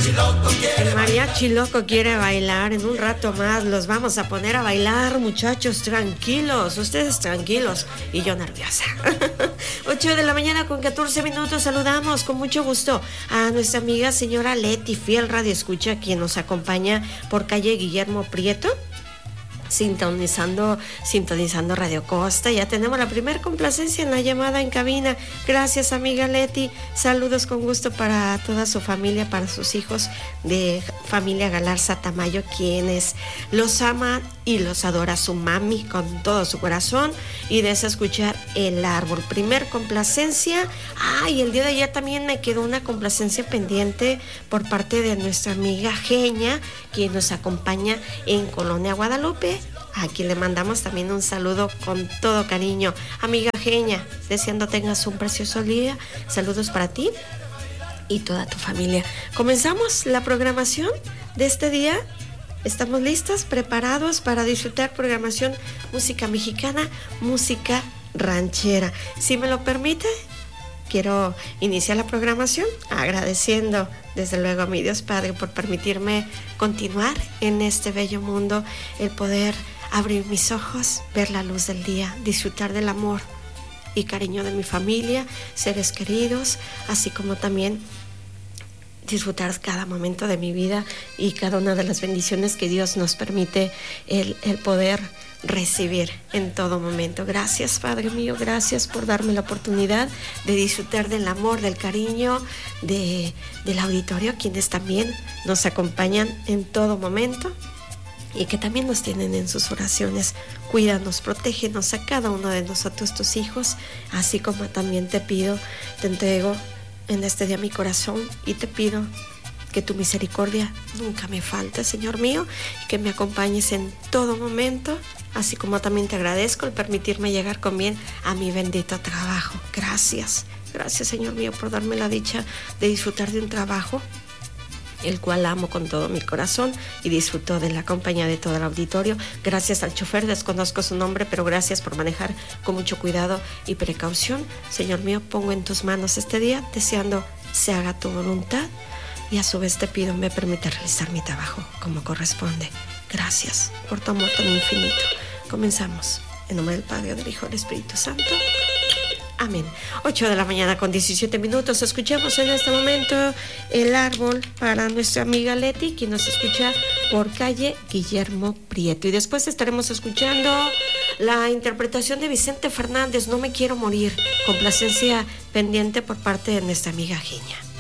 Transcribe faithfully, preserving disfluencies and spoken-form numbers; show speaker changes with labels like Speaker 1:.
Speaker 1: El mariachi loco quiere bailar. En un rato más los vamos a poner a bailar, muchachos, tranquilos, ustedes tranquilos y yo nerviosa. ocho de la mañana con catorce minutos. Saludamos con mucho gusto a nuestra amiga señora Leti, fiel radio escucha, quien nos acompaña por calle Guillermo Prieto, sintonizando, sintonizando Radio Costa. Ya tenemos la primer complacencia en la llamada en cabina. Gracias, amiga Leti. Saludos con gusto para toda su familia, para sus hijos de familia Galarza Tamayo, quienes los ama y los adora su mami con todo su corazón. Y desea escuchar El Árbol. Primer complacencia. Ay, ah, el día de ayer también me quedó una complacencia pendiente por parte de nuestra amiga Genia, quien nos acompaña en Colonia Guadalupe. Aquí le mandamos también un saludo con todo cariño. Amiga Genia, deseando tengas un precioso día. Saludos para ti y toda tu familia. Comenzamos la programación de este día. ¿Estamos listos, preparados para disfrutar programación música mexicana, música ranchera? Si me lo permite, quiero iniciar la programación agradeciendo desde luego a mi Dios Padre por permitirme continuar en este bello mundo, el poder abrir mis ojos, ver la luz del día, disfrutar del amor y cariño de mi familia, seres queridos, así como también disfrutar cada momento de mi vida y cada una de las bendiciones que Dios nos permite el, el poder recibir en todo momento. Gracias, Padre mío, gracias por darme la oportunidad de disfrutar del amor, del cariño de, del auditorio, quienes también nos acompañan en todo momento y que también nos tienen en sus oraciones. Cuídanos, protégenos a cada uno de nosotros, tus hijos, así como también te pido, te entrego en este día mi corazón y te pido que tu misericordia nunca me falte, Señor mío, y que me acompañes en todo momento, así como también te agradezco el permitirme llegar con bien a mi bendito trabajo. Gracias, gracias, Señor mío, por darme la dicha de disfrutar de un trabajo el cual amo con todo mi corazón y disfruto de la compañía de todo el auditorio. Gracias al chofer, desconozco su nombre, pero gracias por manejar con mucho cuidado y precaución. Señor mío, pongo en tus manos este día, deseando se haga tu voluntad y a su vez te pido me permita realizar mi trabajo como corresponde. Gracias por tu amor tan infinito. Comenzamos. En nombre del Padre, del Hijo y del Espíritu Santo. Amén. ocho de la mañana con diecisiete minutos. Escuchamos en este momento El Árbol para nuestra amiga Leti, quien nos escucha por calle Guillermo Prieto. Y después estaremos escuchando la interpretación de Vicente Fernández, No me quiero morir, complacencia pendiente por parte de nuestra amiga Genia.